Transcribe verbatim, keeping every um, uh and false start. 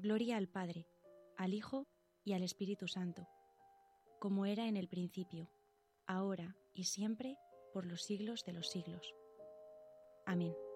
Gloria al Padre, al Hijo y al Espíritu Santo, como era en el principio, ahora y siempre, por los siglos de los siglos. Amén.